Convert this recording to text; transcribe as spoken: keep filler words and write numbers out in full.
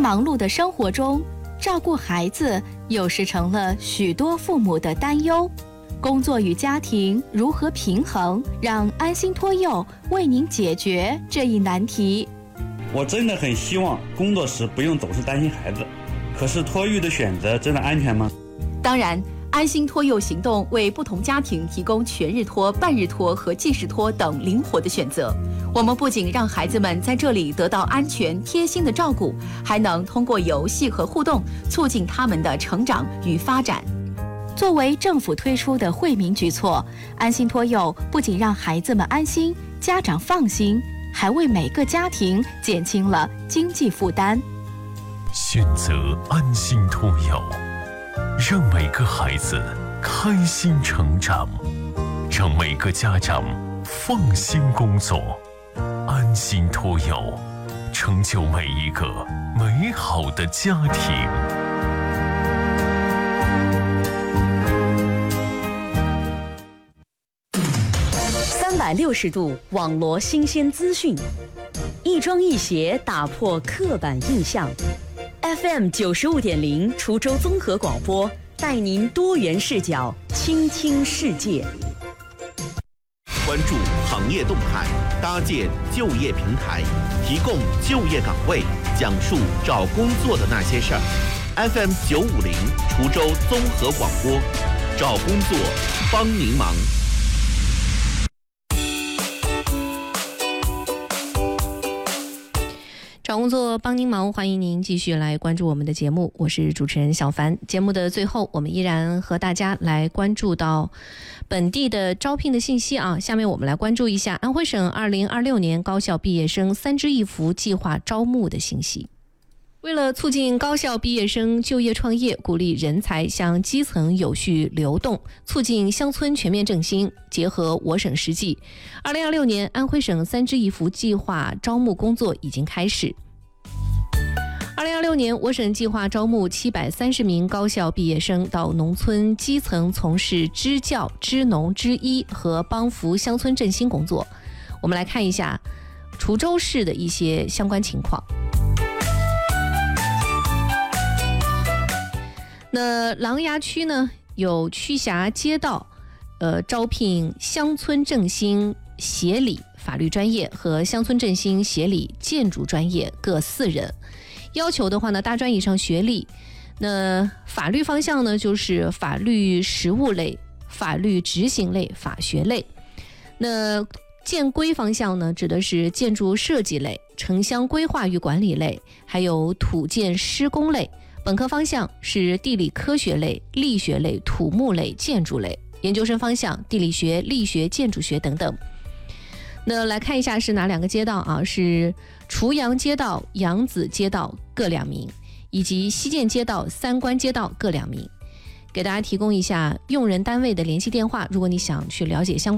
忙碌的生活中，照顾孩子有时成了许多父母的担忧。工作与家庭如何平衡？让安心托幼为您解决这一难题。 我真的很希望工作时不用总是担心孩子，可是托育的选择真的安全吗？ 当然，安心托幼行动为不同家庭提供全日托、半日托和即时托等灵活的选择。我们不仅让孩子们在这里得到安全贴心的照顾，还能通过游戏和互动促进他们的成长与发展。 作为政府推出的惠民举措，安心托幼不仅让孩子们安心，家长放心，还为每个家庭减轻了经济负担。 选择安心托幼，让每个孩子开心成长，让每个家长放心工作。安心托幼，成就每一个美好的家庭。 三百六十度网罗新鲜资讯，一庄一协打破刻板印象。F M 九十五点零，滁州综合广播，带您多元视角，倾听世界。 关注行业动态，搭建就业平台，提供就业岗位，讲述找工作的那些事儿。F M 九五零，滁州综合广播，找工作帮您忙。 找工作帮您忙，欢迎您继续来关注我们的节目，我是主持人小凡。节目的最后，我们依然和大家来关注到本地的招聘的信息啊。下面我们来关注一下安徽省二零二六年高校毕业生三支一扶计划招募的信息。为了促进高校毕业生就业创业，鼓励人才向基层有序流动，促进乡村全面振兴，结合我省实际，二零二六年安徽省三支一扶计划招募工作已经开始。二零二六年，我省计划招募七百三十名高校毕业生到农村基层从事支教、支农、支医和帮扶乡村振兴工作。我们来看一下滁州市的一些相关情况。那琅琊区呢，有区辖街道，呃，招聘乡村振兴协理法律专业和乡村振兴协理建筑专业各四人。要求的话呢，大专以上学历。那法律方向呢，就是法律实务类、法律执行类、法学类。那建规方向呢，指的是建筑设计类、城乡规划与管理类，还有土建施工类。本科方向是地理科学类、力学类、土木类、建筑类。研究生方向地理学、力学、建筑学等等。那来看一下是哪两个街道啊？是滁阳街道、扬子街道各两名，以及西涧街道、三关街道各两名。给大家提供一下用人单位的联系电话，如果你想去了解相关